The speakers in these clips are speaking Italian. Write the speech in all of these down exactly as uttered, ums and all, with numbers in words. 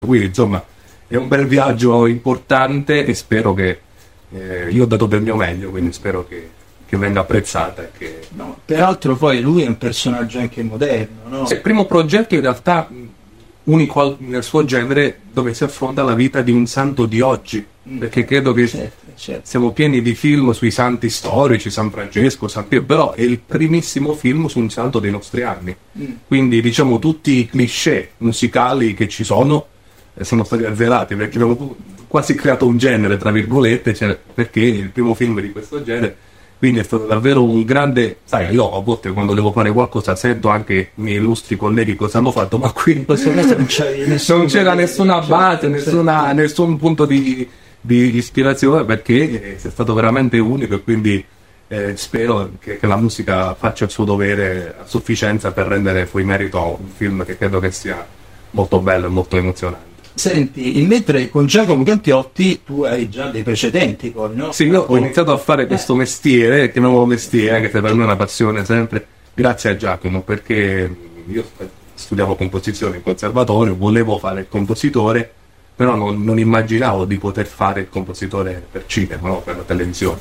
Quindi insomma è un bel viaggio importante e spero che eh, io ho dato del mio meglio, quindi spero che, che venga apprezzata. E che... no, peraltro poi lui è un personaggio anche moderno, no? È il primo progetto in realtà unico nel suo genere dove si affronta la vita di un santo di oggi, mm. perché credo che certo, certo. siamo pieni di film sui santi storici, San Francesco, San Pietro, però è il primissimo film su un santo dei nostri anni, mm. quindi diciamo tutti i cliché musicali che ci sono sono stati azzerati, perché abbiamo quasi creato un genere tra virgolette, cioè, perché è il primo film di questo genere, quindi è stato davvero un grande, sai, io a volte quando devo fare qualcosa sento anche i miei illustri colleghi cosa hanno fatto, ma qui in questo caso non, non c'era nessuna base, nessuna, nessun punto di, di ispirazione, perché è stato veramente unico e quindi eh, spero che, che la musica faccia il suo dovere a sufficienza per rendere poi merito a un film che credo che sia molto bello e molto emozionante. Senti, mentre con Giacomo Campiotti tu hai già dei precedenti poi, no? Sì, io ho iniziato a fare questo mestiere, chiamiamolo mestiere, che per me è una passione sempre, grazie a Giacomo, perché io studiavo composizione in conservatorio, volevo fare il compositore, però non, non immaginavo di poter fare il compositore per cinema, no? Per la televisione.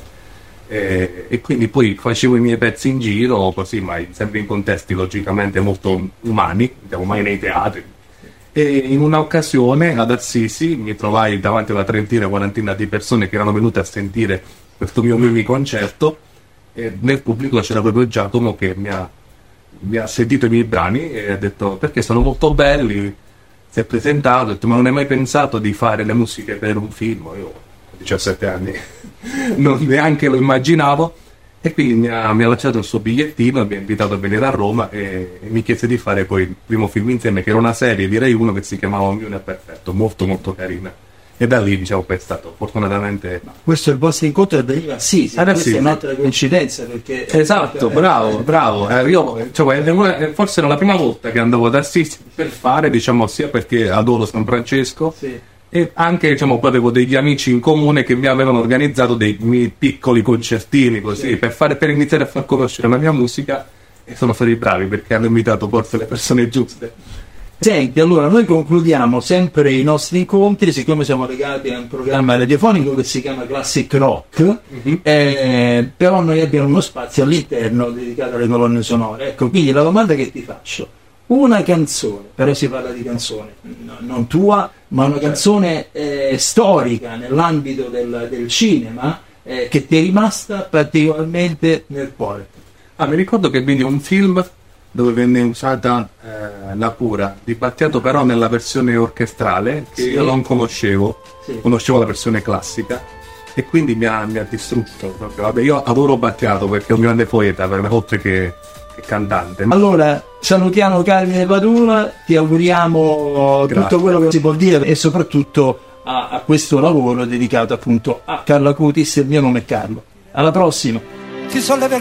E, e quindi poi facevo i miei pezzi in giro, così, ma sempre in contesti logicamente molto umani, diciamo mai nei teatri. E in un'occasione ad Assisi mi trovai davanti a una trentina, quarantina di persone che erano venute a sentire questo mio mini concerto, e nel pubblico c'era proprio Giacomo che mi ha, mi ha sentito i miei brani e ha detto perché sono molto belli, si è presentato, ha detto ma non hai mai pensato di fare le musiche per un film? Io ho diciassette anni non neanche lo immaginavo, e quindi mi ha, mi ha lasciato il suo bigliettino, mi ha invitato a venire a Roma e, e mi chiese di fare poi il primo film insieme, che era una serie, direi uno, che si chiamava Ognuno è perfetto, molto molto carina, e da lì diciamo poi è stato fortunatamente... Ma questo è il vostro incontro ad Arriva? Sì, sì, questa sì. È un'altra coincidenza perché... Esatto, bravo, bravo, eh, io cioè, forse era la prima volta che andavo ad Assisi per fare, diciamo, sia perché adoro San Francesco, sì. E anche diciamo poi avevo degli amici in comune che mi avevano organizzato dei miei piccoli concertini così, sì. per, fare, per iniziare a far conoscere la mia musica, e sono stati bravi perché hanno invitato forse le persone giuste. Senti, allora noi concludiamo sempre i nostri incontri, siccome siamo legati a un programma radiofonico che si chiama Classic Rock, mm-hmm. eh, però noi abbiamo uno spazio all'interno dedicato alle colonne sonore. Ecco, quindi la domanda che ti faccio: una canzone, però si parla di canzone, no, non tua, ma una canzone eh, storica nell'ambito del, del cinema eh, che ti è rimasta particolarmente nel cuore. Ah, mi ricordo che vidi un film dove venne usata eh, la cura di Battiato, però nella versione orchestrale, che sì. io non conoscevo, sì. conoscevo la versione classica, e quindi mi ha, mi ha distrutto proprio. Vabbè, io adoro Battiato perché è un grande poeta, oltre che cantante. Allora salutiamo Carmine Padula, ti auguriamo Grazie. Tutto quello che si può dire e soprattutto a, a questo lavoro dedicato appunto a Carlo Acutis. Il mio nome è Carlo, alla prossima. Ti solleverò